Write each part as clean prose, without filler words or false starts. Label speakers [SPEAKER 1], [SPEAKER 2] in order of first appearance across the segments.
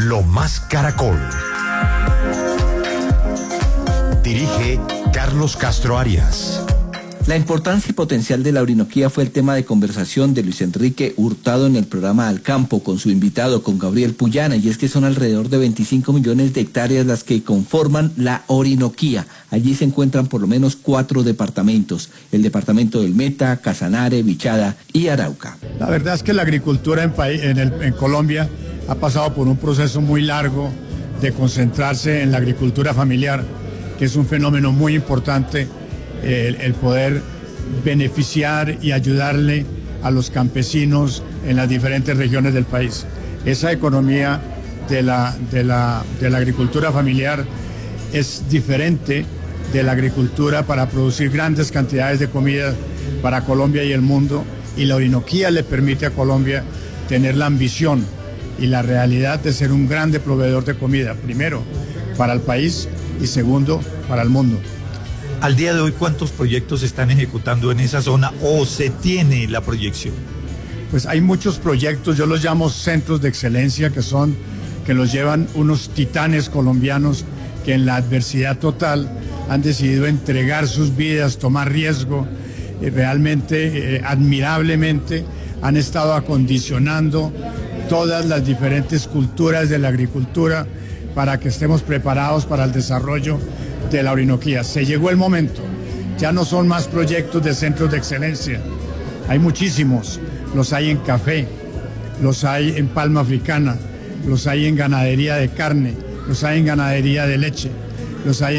[SPEAKER 1] Lo Más Caracol. Dirige Carlos Castro Arias.
[SPEAKER 2] La importancia y potencial de la Orinoquía fue el tema de conversación de Luis Enrique Hurtado en el programa Al Campo con su invitado, con Gabriel Puyana, y es que son alrededor de 25 millones de hectáreas las que conforman la Orinoquía. Allí se encuentran por lo menos 4 departamentos, el departamento del Meta, Casanare, Vichada y Arauca.
[SPEAKER 3] La verdad es que la agricultura en Colombia ha pasado por un proceso muy largo de concentrarse en la agricultura familiar, que es un fenómeno muy importante. El poder beneficiar y ayudarle a los campesinos en las diferentes regiones del país. Esa economía de la agricultura familiar es diferente de la agricultura para producir grandes cantidades de comida para Colombia y el mundo, y la Orinoquía le permite a Colombia tener la ambición y la realidad de ser un grande proveedor de comida, primero para el país y segundo para el mundo.
[SPEAKER 4] Al día de hoy, ¿cuántos proyectos se están ejecutando en esa zona o se tiene la proyección?
[SPEAKER 3] Pues hay muchos proyectos, yo los llamo centros de excelencia, que los llevan unos titanes colombianos que en la adversidad total han decidido entregar sus vidas, tomar riesgo, realmente, admirablemente, han estado acondicionando todas las diferentes culturas de la agricultura para que estemos preparados para el desarrollo de la Orinoquía. Se llegó el momento, ya no son más proyectos de centros de excelencia, hay muchísimos, los hay en café, los hay en palma africana, los hay en ganadería de carne, los hay en ganadería de leche, los hay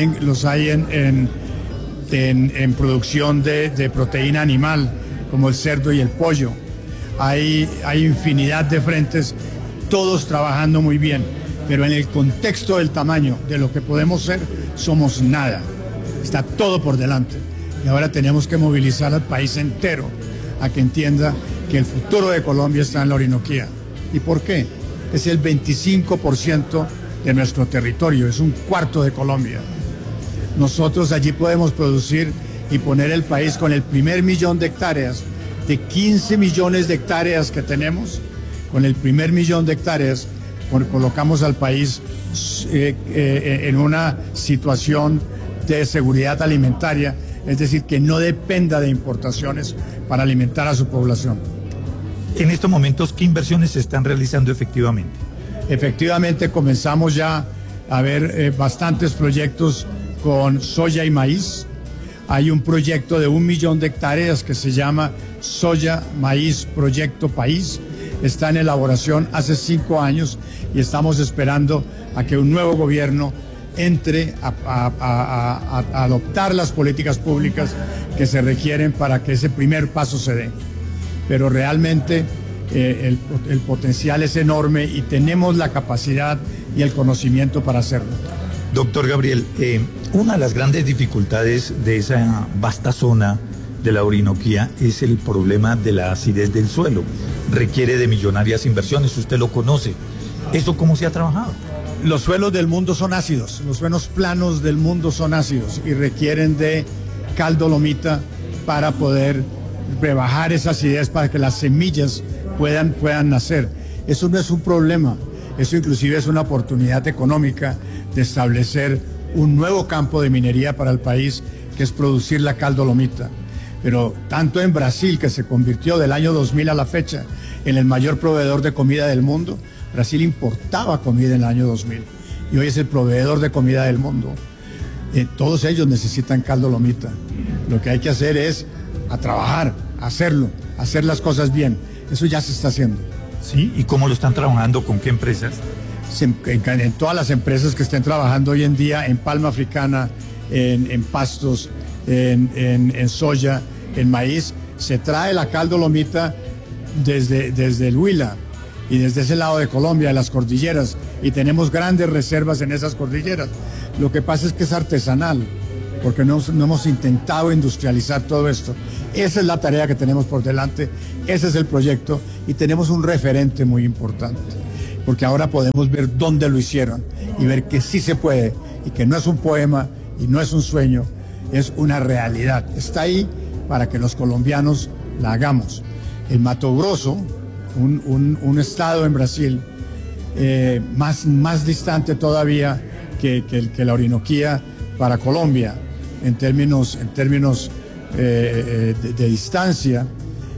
[SPEAKER 3] en producción de proteína animal, como el cerdo y el pollo. Hay infinidad de frentes, todos trabajando muy bien, pero en el contexto del tamaño de lo que podemos ser, somos nada. Está todo por delante. Y ahora tenemos que movilizar al país entero a que entienda que el futuro de Colombia está en la Orinoquía. ¿Y por qué? Es el 25% de nuestro territorio, es un cuarto de Colombia. Nosotros allí podemos producir y poner el país con el primer millón de hectáreas, de 15 millones de hectáreas que tenemos, con el primer millón de hectáreas, colocamos al país en una situación de seguridad alimentaria, es decir, que no dependa de importaciones para alimentar a su población.
[SPEAKER 4] En estos momentos, ¿qué inversiones se están realizando efectivamente?
[SPEAKER 3] Efectivamente, comenzamos ya a ver bastantes proyectos con soya y maíz. Hay un proyecto de 1 millón de hectáreas que se llama Soya Maíz Proyecto País. Está en elaboración hace 5 años y estamos esperando a que un nuevo gobierno entre a adoptar las políticas públicas que se requieren para que ese primer paso se dé. Pero realmente el potencial es enorme y tenemos la capacidad y el conocimiento para hacerlo.
[SPEAKER 4] Doctor Gabriel, una de las grandes dificultades de esa vasta zona de la Orinoquía es el problema de la acidez del suelo. Requiere de millonarias inversiones, usted lo conoce. ¿Eso cómo se ha trabajado?
[SPEAKER 3] Los suelos del mundo son ácidos, los suelos planos del mundo son ácidos y requieren de cal dolomita para poder rebajar esa acidez, para que las semillas puedan nacer. Eso no es un problema, eso inclusive es una oportunidad económica de establecer un nuevo campo de minería para el país, que es producir la cal dolomita. Pero tanto en Brasil, que se convirtió del año 2000 a la fecha en el mayor proveedor de comida del mundo, Brasil importaba comida en el año 2000 y hoy es el proveedor de comida del mundo. Todos ellos necesitan cal dolomita. Lo que hay que hacer es a trabajar, hacerlo, hacer las cosas bien. Eso ya se está haciendo.
[SPEAKER 4] ¿Sí? ¿Y cómo lo están trabajando? ¿Con qué empresas?
[SPEAKER 3] En todas las empresas que estén trabajando hoy en día en palma africana, en pastos, en soya, en maíz, se trae la cal dolomita desde el Huila y desde ese lado de Colombia, de las cordilleras, y tenemos grandes reservas en esas cordilleras. Lo que pasa es que es artesanal, porque no hemos intentado industrializar todo esto. Esa es la tarea que tenemos por delante, ese es el proyecto, y tenemos un referente muy importante, porque ahora podemos ver dónde lo hicieron y ver que sí se puede, y que no es un poema y no es un sueño, es una realidad. Está ahí para que los colombianos la hagamos. El Mato Grosso, un estado en Brasil, más distante todavía que la Orinoquía para Colombia en términos de distancia,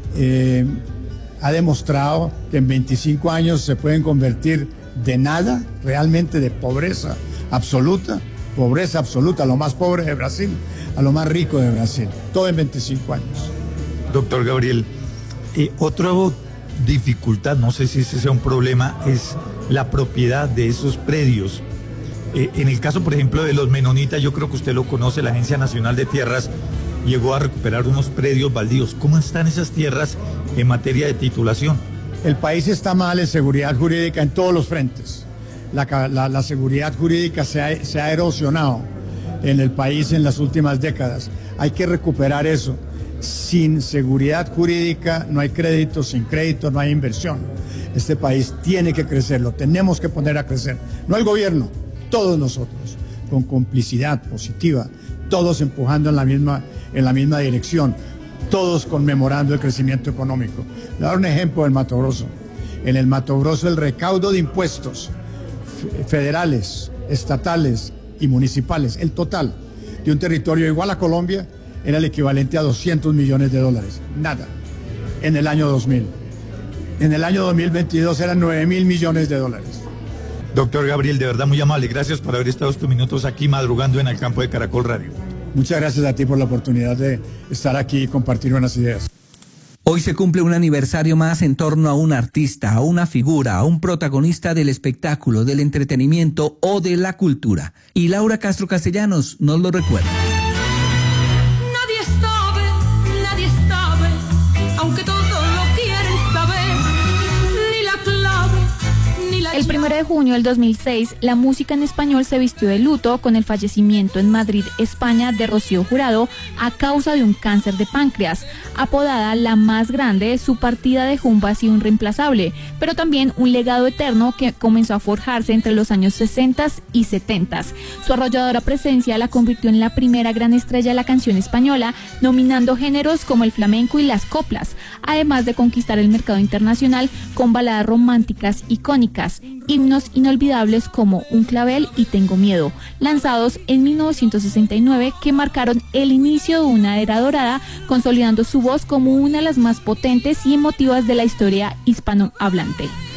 [SPEAKER 3] ha demostrado que en 25 años se pueden convertir de nada, realmente de pobreza absoluta, lo más pobre de Brasil, a lo más rico de Brasil, todo en 25 años.
[SPEAKER 4] Doctor Gabriel, otra dificultad, no sé si ese sea un problema, es la propiedad de esos predios. En el caso, por ejemplo, de los menonitas, yo creo que usted lo conoce, la Agencia Nacional de Tierras llegó a recuperar unos predios baldíos. ¿Cómo están esas tierras en materia de titulación?
[SPEAKER 3] El país está mal en seguridad jurídica en todos los frentes. La seguridad jurídica se ha erosionado en el país en las últimas décadas. Hay que recuperar eso. Sin seguridad jurídica no hay crédito, sin crédito no hay inversión. Este país tiene que crecer, lo tenemos que poner a crecer. No el gobierno, todos nosotros, con complicidad positiva, todos empujando en la misma dirección, todos conmemorando el crecimiento económico. Le voy a dar un ejemplo del Mato Grosso. En el Mato Grosso el recaudo de impuestos federales, estatales y municipales, el total de un territorio igual a Colombia, era el equivalente a $200 millones. Nada. En el año 2000. En el año 2022 eran $9.000 millones.
[SPEAKER 4] Doctor Gabriel, de verdad muy amable. Gracias por haber estado estos minutos aquí madrugando en el campo de Caracol Radio.
[SPEAKER 3] Muchas gracias a ti por la oportunidad de estar aquí y compartir buenas ideas.
[SPEAKER 2] Hoy se cumple un aniversario más en torno a un artista, a una figura, a un protagonista del espectáculo, del entretenimiento o de la cultura. Y Laura Castro Castellanos nos lo recuerda.
[SPEAKER 5] Nadie sabe, aunque todos lo quieren saber, ni la clave, ni la...
[SPEAKER 6] El 1 de junio del 2006, la música en español se vistió de luto con el fallecimiento en Madrid, España, de Rocío Jurado a causa de un cáncer de páncreas. Apodada la más grande, su partida dejó un vacío irreemplazable, pero también un legado eterno que comenzó a forjarse entre los años 60 y 70. Su arrolladora presencia la convirtió en la primera gran estrella de la canción española, dominando géneros como el flamenco y las coplas, además de conquistar el mercado internacional con baladas románticas icónicas, himnos inolvidables como Un clavel y Tengo miedo, lanzados en 1969, que marcaron el inicio de una era dorada, consolidando su voz como una de las más potentes y emotivas de la historia hispanohablante.